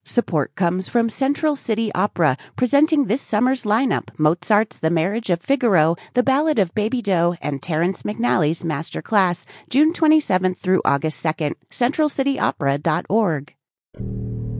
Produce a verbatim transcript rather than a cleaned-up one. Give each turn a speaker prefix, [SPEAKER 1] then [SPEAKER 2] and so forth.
[SPEAKER 1] Support comes from Central City Opera, presenting this summer's lineup: Mozart's The Marriage of Figaro, The Ballad of Baby Doe, and Terrence McNally's Master Class, June twenty-seventh through August second. central city opera dot org.